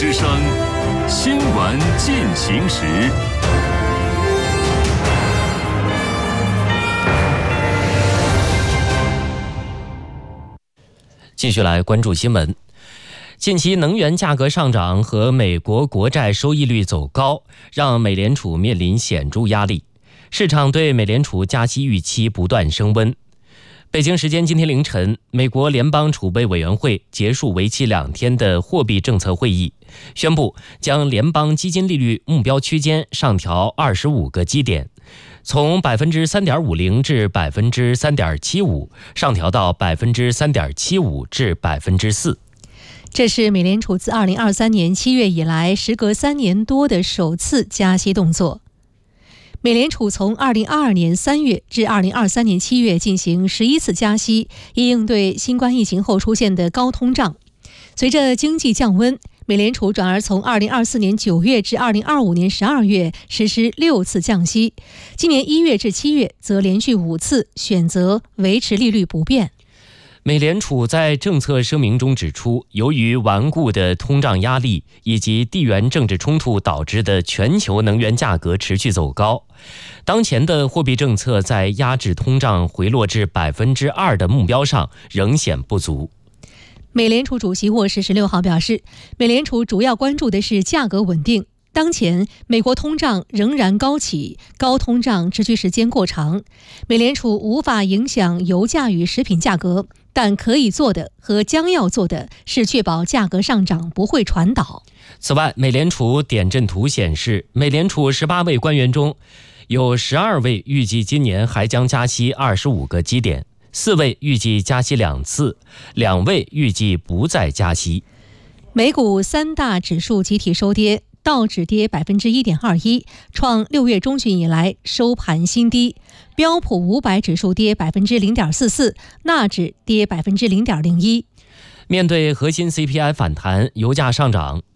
之声，新闻进行时。 继续来关注新闻。近期能源价格上涨和美国国债收益率走高，让美联储面临显著压力，市场对美联储加息预期不断升温。北京时间今天凌晨，美国联邦储备委员会结束为期2天的货币政策会议，宣布将联邦基金利率目标区间上调25个基点，从 3.50% 至 3.75%， 上调到 3.75% 至 4%。 这是美联储自2023年7月以来时隔3年多的首次加息动作。美联储从2022年3月至2023年7月进行11次加息，以应对新冠疫情后出现的高通胀。随着经济降温，美联储转而从2024年9月至2025年12月实施6次降息，今年1月至7月则连续5次选择维持利率不变。 美联储在政策声明中指出，由于顽固的通胀压力以及地缘政治冲突导致的全球能源价格持续走高，当前的货币政策在压制通胀回落至 2% 的目标上仍显不足。 美联储主席沃什16号表示，美联储主要关注的是价格稳定。当前，美国通胀仍然高企，高通胀持续时间过长，美联储无法影响油价与食品价格，但可以做的和将要做的是确保价格上涨不会传导。 此外，美联储点阵图显示，美联储18位官员中，有12位预计今年还将加息25个基点，4位预计加息2次，2位预计不再加息。 美股3大指数集体收跌，道指跌 1.21%， 创6月中旬以来收盘新低；标普500指数跌 0.44%， 纳指跌 0.01%。 面对核心 CPI 反弹，油价上涨，